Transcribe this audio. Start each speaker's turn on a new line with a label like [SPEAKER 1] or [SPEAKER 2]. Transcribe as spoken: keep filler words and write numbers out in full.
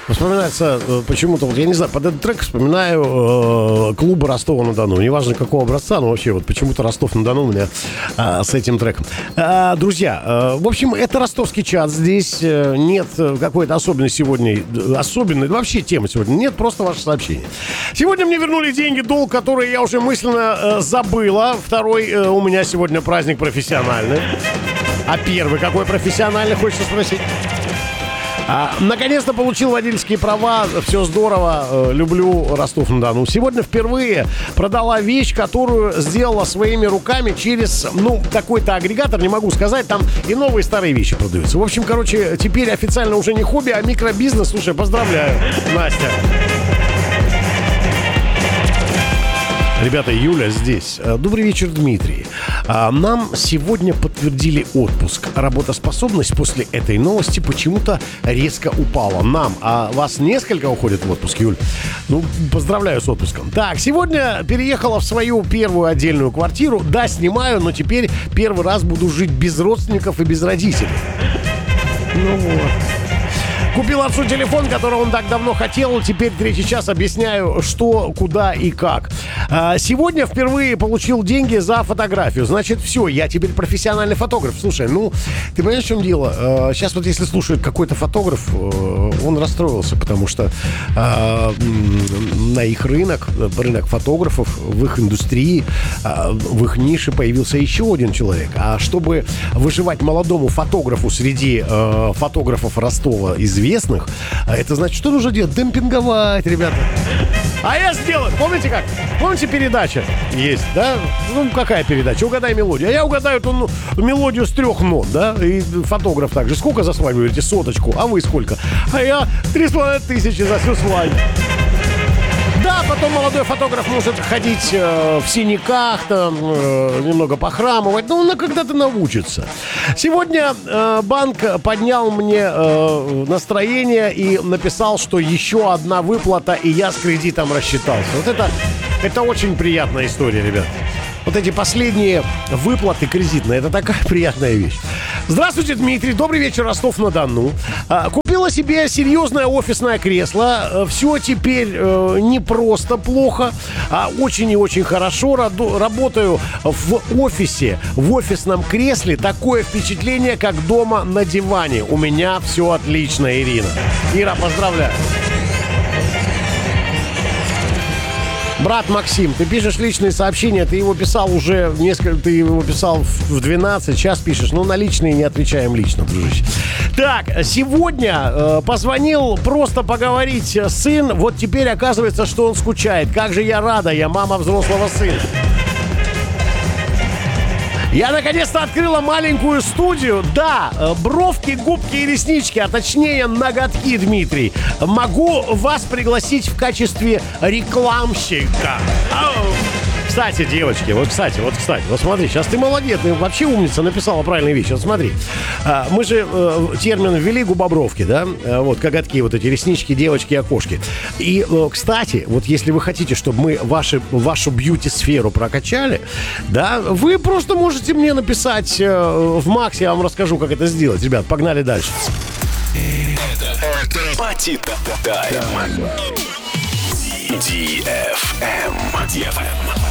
[SPEAKER 1] Вспоминается э, почему-то, вот я не знаю, под этот трек вспоминаю э, клубы Ростова-на-Дону. Неважно, какого образца, но вообще вот почему-то Ростов-на-Дону у меня э, с этим треком. Э, друзья, э, в общем, это ростовский чат. Здесь э, нет какой-то особенной сегодня, особенной, вообще темы сегодня нет, просто ваше сообщение. Сегодня мне вернули деньги, долг, который я уже мысленно э, забыла. Второй э, у меня сегодня праздник профессиональный. А первый какой профессиональный, хочется спросить? А, наконец-то получил водительские права, все здорово, э, люблю Ростов-на-Дону. Сегодня впервые продала вещь, которую сделала своими руками через, ну, какой-то агрегатор, не могу сказать, там и новые, и старые вещи продаются. В общем, короче, теперь официально уже не хобби, а микробизнес. Слушай, поздравляю, Настя. Ребята, Юля здесь. Добрый вечер, Дмитрий. Нам сегодня подтвердили отпуск. Работоспособность после этой новости почему-то резко упала. Нам, а вас несколько уходит в отпуск, Юль? Ну, поздравляю с отпуском. Так, сегодня переехала в свою первую отдельную квартиру. Да, снимаю, но теперь первый раз буду жить без родственников и без родителей. Ну вот. Купил отцу телефон, который он так давно хотел. Теперь третий час объясняю, что, куда и как. Сегодня впервые получил деньги за фотографию. Значит, все, я теперь профессиональный фотограф. Слушай, ну, ты понимаешь, в чем дело? Сейчас вот если слушает какой-то фотограф, он расстроился, потому что на их рынок, рынок фотографов, в их индустрии, в их нише появился еще один человек. А чтобы выживать молодому фотографу среди фотографов Ростова известных, это значит, что нужно делать? Демпинговать, ребята. А я сделаю. Помните как? Помните, передача есть, да? Ну, какая передача? Угадай мелодию. А я угадаю эту ну, мелодию с трех нот, да? И фотограф также. Сколько за свадьбу говорите? Соточку. А вы сколько? А я три с половиной тысячи за всю свадьбу. Да, потом молодой фотограф может ходить э, в синяках, там, э, немного похрамывать, но он когда-то научится. Сегодня э, банк поднял мне э, настроение и написал, что еще одна выплата, и я с кредитом рассчитался. Вот это, это очень приятная история, ребят. Вот эти последние выплаты кредитные, это такая приятная вещь. Здравствуйте, Дмитрий. Добрый вечер, Ростов-на-Дону. А, купила себе серьезное офисное кресло. Все теперь э, не просто плохо, а очень и очень хорошо. Раду, работаю в офисе, в офисном кресле. Такое впечатление, как дома на диване. У меня все отлично, Ирина. Ира, поздравляю. Брат Максим, ты пишешь личные сообщения, ты его писал уже несколько, ты его писал в двенадцать, сейчас пишешь, но на личные не отвечаем лично, дружище. Так, сегодня э, позвонил просто поговорить сын, вот теперь оказывается, что он скучает. Как же я рада, я мама взрослого сына. Я наконец-то открыла маленькую студию. Да, бровки, губки и реснички, а точнее ноготки, Дмитрий. Могу вас пригласить в качестве рекламщика. Ау. Кстати, девочки, вот кстати, вот кстати, вот смотри, сейчас ты молодец, ты вообще умница, написала правильные вещи. Вот смотри, мы же э, термин ввели губобровки, да, вот коготки, вот эти реснички, девочки, окошки. И, э, кстати, вот если вы хотите, чтобы мы ваши, вашу бьюти-сферу прокачали, да, вы просто можете мне написать э, в Максе, я вам расскажу, как это сделать. Ребят, погнали дальше.
[SPEAKER 2] Пати Тайм. ди эф эм. ди эф эм.